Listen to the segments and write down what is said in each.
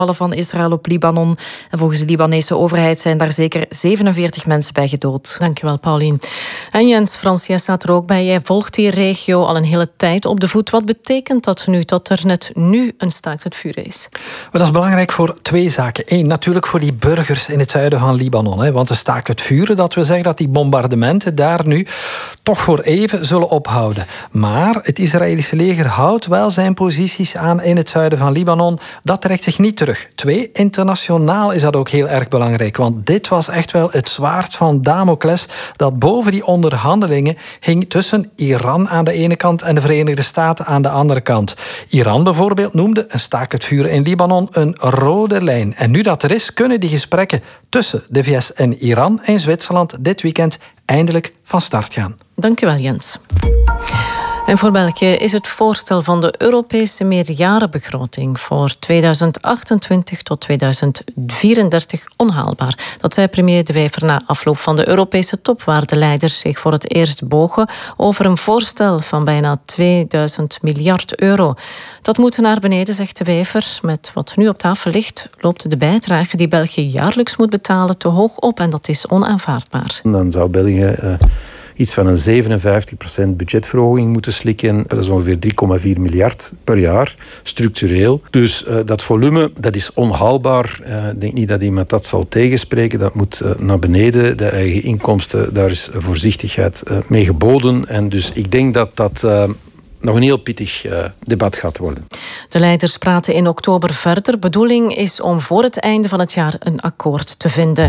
van Israël op Libanon. En volgens de Libanese overheid zijn daar zeker 47 mensen bij gedood. Dankjewel, Paulien. En Jens, Frans, jij staat er ook bij. Jij volgt die regio al een hele tijd op de voet. Wat betekent dat nu, dat er net nu een staakt het vuren is? Dat is belangrijk voor twee zaken. Eén, natuurlijk voor die burgers in het zuiden van Libanon. Want de staakt het vuren, dat wil zeggen dat die bombardementen daar nu toch voor even zullen ophouden. Maar het Israëlische leger houdt wel zijn posities aan in het zuiden van Libanon. Dat trekt zich niet terug. Twee, internationaal is dat ook heel erg belangrijk. Want dit was echt wel het zwaard van Damocles dat boven die onderhandelingen hing tussen Iran aan de ene kant en de Verenigde Staten aan de andere kant. Iran bijvoorbeeld noemde een staakt het vuren in Libanon een rode lijn. En nu dat er is, kunnen die gesprekken tussen de VS en Iran en Zwitserland dit weekend eindelijk van start gaan. Dankjewel, Jens. En voor België is het voorstel van de Europese meerjarenbegroting voor 2028 tot 2034 onhaalbaar. Dat zei premier De Wever na afloop van de Europese top, waar de leiders zich voor het eerst bogen over een voorstel van bijna 2000 miljard euro. Dat moet naar beneden, zegt De Wever. Met wat nu op tafel ligt, loopt de bijdrage die België jaarlijks moet betalen te hoog op en dat is onaanvaardbaar. Dan zou België iets van een 57% budgetverhoging moeten slikken. Dat is ongeveer 3,4 miljard per jaar, structureel. Dus dat volume, dat is onhaalbaar. Ik denk niet dat iemand dat zal tegenspreken. Dat moet naar beneden. De eigen inkomsten, daar is voorzichtigheid mee geboden. En dus ik denk dat dat nog een heel pittig debat gaat worden. De leiders praten in oktober verder. Bedoeling is om voor het einde van het jaar een akkoord te vinden.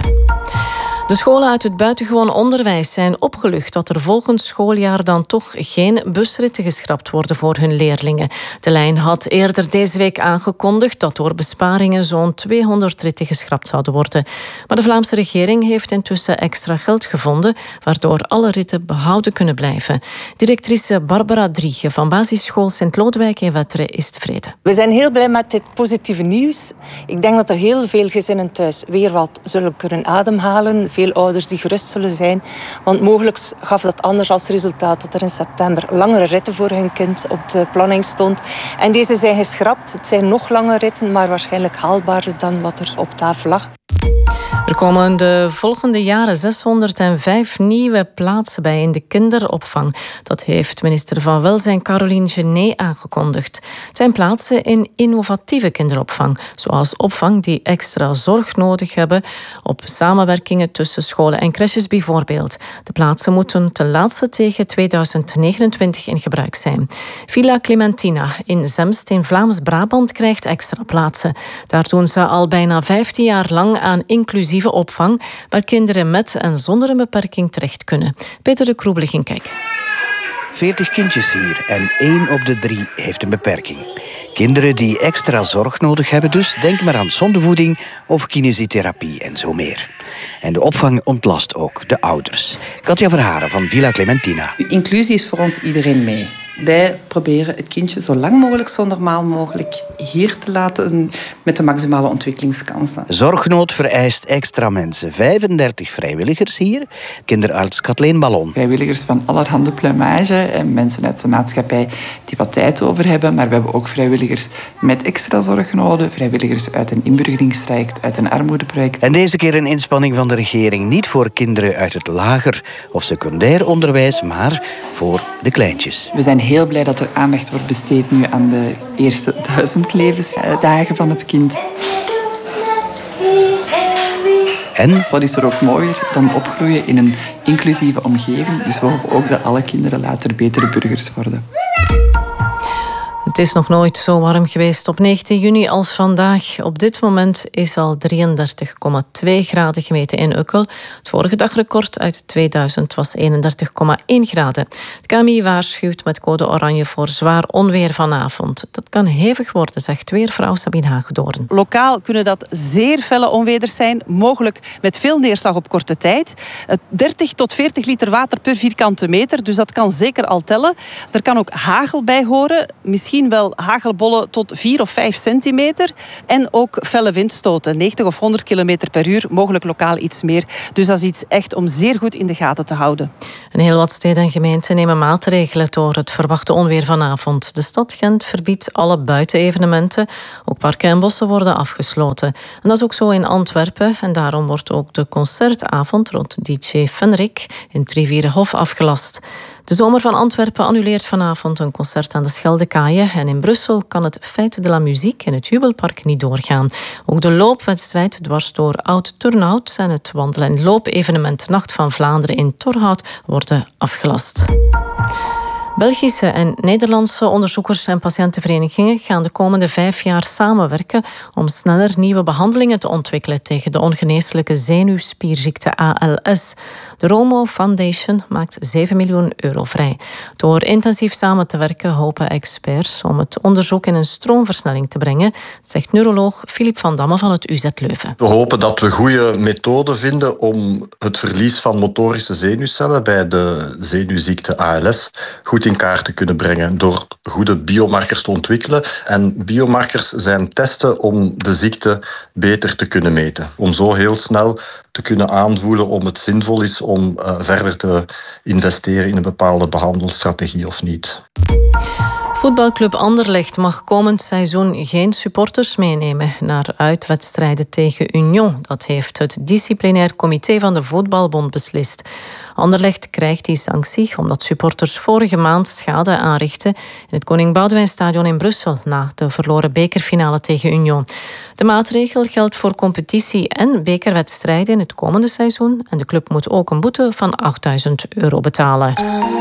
De scholen uit het buitengewoon onderwijs zijn opgelucht dat er volgend schooljaar dan toch geen busritten geschrapt worden voor hun leerlingen. De lijn had eerder deze week aangekondigd dat door besparingen zo'n 200 ritten geschrapt zouden worden. Maar de Vlaamse regering heeft intussen extra geld gevonden, waardoor alle ritten behouden kunnen blijven. Directrice Barbara Driege van basisschool Sint-Lodewijk in Wetteren is tevreden. We zijn heel blij met dit positieve nieuws. Ik denk dat er heel veel gezinnen thuis weer wat zullen kunnen ademhalen. Veel ouders die gerust zullen zijn. Want mogelijk gaf dat anders als resultaat dat er in september langere ritten voor hun kind op de planning stond. En deze zijn geschrapt. Het zijn nog lange ritten, maar waarschijnlijk haalbaarder dan wat er op tafel lag. Er komen de volgende jaren 605 nieuwe plaatsen bij in de kinderopvang. Dat heeft minister van Welzijn Caroline Genet aangekondigd. Het zijn plaatsen in innovatieve kinderopvang, zoals opvang die extra zorg nodig hebben, op samenwerkingen tussen scholen en crèches bijvoorbeeld. De plaatsen moeten ten laatste tegen 2029 in gebruik zijn. Villa Clementina in Zemst in Vlaams-Brabant krijgt extra plaatsen. Daar doen ze al bijna 15 jaar lang aan inclusieve opvang, waar kinderen met en zonder een beperking terecht kunnen. Peter de Kroebel ging kijken. 40 kindjes hier en 1 op de 3 heeft een beperking. Kinderen die extra zorg nodig hebben dus, denk maar aan zondevoeding of kinesietherapie en zo meer. En de opvang ontlast ook de ouders. Katja Verharen van Villa Clementina. Inclusie is voor ons iedereen mee. Wij proberen het kindje zo lang mogelijk, zo normaal mogelijk hier te laten met de maximale ontwikkelingskansen. Zorgnood vereist extra mensen. 35 vrijwilligers hier. Kinderarts Kathleen Ballon. Vrijwilligers van allerhande pluimage en mensen uit de maatschappij die wat tijd over hebben. Maar we hebben ook vrijwilligers met extra zorgnoden. Vrijwilligers uit een inburgeringstraject, uit een armoedeproject. En deze keer een inspanning van de regering. Niet voor kinderen uit het lager of secundair onderwijs, maar voor de kleintjes. We zijn heel blij dat er aandacht wordt besteed nu aan de eerste 1000 levensdagen van het kind. En? Wat is er ook mooier dan opgroeien in een inclusieve omgeving. Dus we hopen ook dat alle kinderen later betere burgers worden. Het is nog nooit zo warm geweest op 19 juni als vandaag. Op dit moment is al 33,2 graden gemeten in Ukkel. Het vorige dagrecord uit 2000 was 31,1 graden. Het KMI waarschuwt met code oranje voor zwaar onweer vanavond. Dat kan hevig worden, zegt weervrouw Sabine Hagedoorn. Lokaal kunnen dat zeer felle onweders zijn, mogelijk met veel neerslag op korte tijd. 30 tot 40 liter water per vierkante meter, dus dat kan zeker al tellen. Er kan ook hagel bij horen, misschien misschien wel hagelbollen tot 4 of 5 centimeter. En ook felle windstoten, 90 of 100 kilometer per uur, mogelijk lokaal iets meer. Dus dat is iets echt om zeer goed in de gaten te houden. En heel wat steden en gemeenten nemen maatregelen door het verwachte onweer vanavond. De stad Gent verbiedt alle buitenevenementen. Ook parken en bossen worden afgesloten. En dat is ook zo in Antwerpen. En daarom wordt ook de concertavond rond DJ Fenrik in het Rivierenhof afgelast. De Zomer van Antwerpen annuleert vanavond een concert aan de Scheldekaaien. En in Brussel kan het Fête de la Musique in het Jubelpark niet doorgaan. Ook de loopwedstrijd dwars door Oud-Turnhout en het wandel- en loopevenement Nacht van Vlaanderen in Torhout worden afgelast. Belgische en Nederlandse onderzoekers en patiëntenverenigingen gaan de komende 5 jaar samenwerken om sneller nieuwe behandelingen te ontwikkelen tegen de ongeneeslijke zenuwspierziekte ALS. De Romo Foundation maakt €7 miljoen vrij. Door intensief samen te werken hopen experts om het onderzoek in een stroomversnelling te brengen, zegt neuroloog Filip van Damme van het UZ Leuven. We hopen dat we goede methoden vinden om het verlies van motorische zenuwcellen bij de zenuwziekte ALS goed in kaart te kunnen brengen door goede biomarkers te ontwikkelen. En biomarkers zijn testen om de ziekte beter te kunnen meten. Om zo heel snel te kunnen aanvoelen om het zinvol is om verder te investeren in een bepaalde behandelstrategie of niet. Voetbalclub Anderlecht mag komend seizoen geen supporters meenemen naar uitwedstrijden tegen Union. Dat heeft het disciplinair comité van de Voetbalbond beslist. Anderlecht krijgt die sanctie omdat supporters vorige maand schade aanrichten in het Koning Boudewijnstadion in Brussel na de verloren bekerfinale tegen Union. De maatregel geldt voor competitie- en bekerwedstrijden in het komende seizoen en de club moet ook een boete van €8.000 betalen.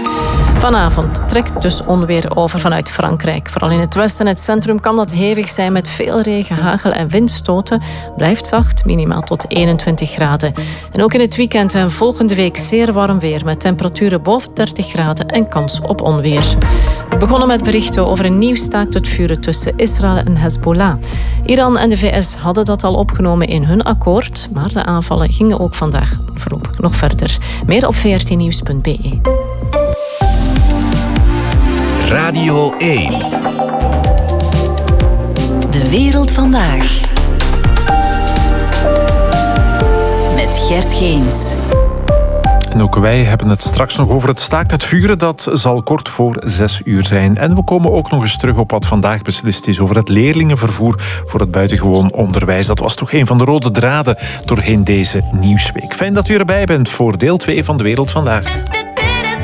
Vanavond trekt dus onweer over vanuit Frankrijk. Vooral in het westen en het centrum kan dat hevig zijn met veel regen, hagel en windstoten. Blijft zacht, minimaal tot 21 graden. En ook in het weekend en volgende week zeer warm weer met temperaturen boven 30 graden en kans op onweer. We begonnen met berichten over een nieuw staakt het vuren tussen Israël en Hezbollah. Iran en de VS hadden dat al opgenomen in hun akkoord, maar de aanvallen gingen ook vandaag voorlopig nog verder. Meer op vrtnieuws.be. Radio 1. De wereld vandaag. Met Gert Geens. En ook wij hebben het straks nog over het staakt het vuren. Dat zal kort voor 6 uur zijn. En we komen ook nog eens terug op wat vandaag beslist is over het leerlingenvervoer voor het buitengewoon onderwijs. Dat was toch een van de rode draden doorheen deze nieuwsweek. Fijn dat u erbij bent voor deel 2 van De Wereld Vandaag.